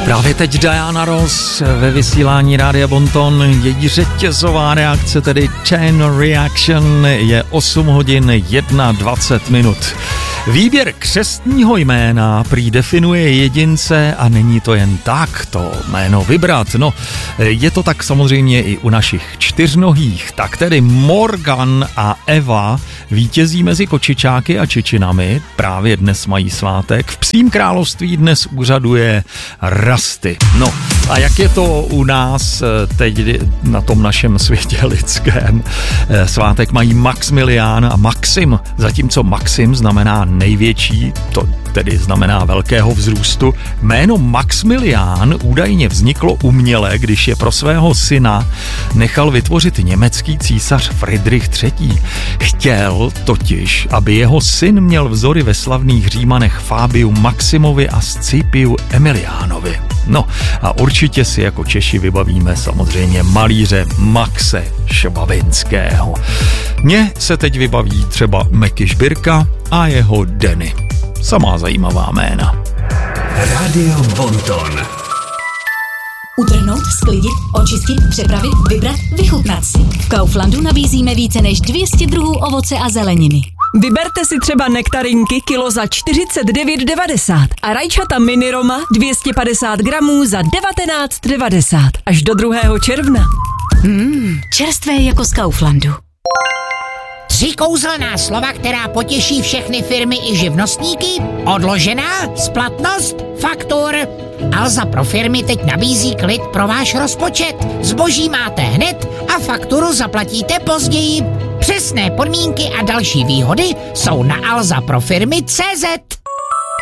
Právě teď Diana Ross ve vysílání Rádia Bonton, její řetězová reakce, tedy Chain Reaction, je 8 hodin 21 minut. Výběr křestního jména prý definuje jedince a není to jen tak to jméno vybrat. No, je to tak samozřejmě i u našich čtyřnohých. Tak tedy Morgan a Eva vítězí mezi kočičáky a čičinami. Právě dnes mají svátek. V Psím království dnes úřaduje Rusty. No a jak je to u nás teď na tom našem světě lidském? Svátek mají Maximilián a Maxim, zatímco Maxim znamená největší, to tedy znamená velkého vzrůstu. Jméno Maximilián údajně vzniklo uměle, když je pro svého syna nechal vytvořit německý císař Friedrich III. Chtěl totiž, aby jeho syn měl vzory ve slavných Římanech Fabiu Maximovi a Scipiu Emiliánovi. No a určitě si jako Češi vybavíme samozřejmě malíře Maxe Švabinského. Mně se teď vybaví třeba Meky Žbirka a jeho Denny. Samá zajímavá jména. Radio Bonton. Utrhnout, sklidit, očistit, přepravit, vybrat, vychutnat si. V Kauflandu nabízíme více než 200 druhů ovoce a zeleniny. Vyberte si třeba nektarinky kilo za 49,90 a rajčata mini Roma 250 gramů za 19,90 až do 2. června. Čerstvé jako z Kauflandu. 3 kouzelná slova, která potěší všechny firmy i živnostníky. Odložená, splatnost, faktur. Alza pro firmy teď nabízí klid pro váš rozpočet. Zboží máte hned a fakturu zaplatíte později. Přesné podmínky a další výhody jsou na alzaprofirmy.cz.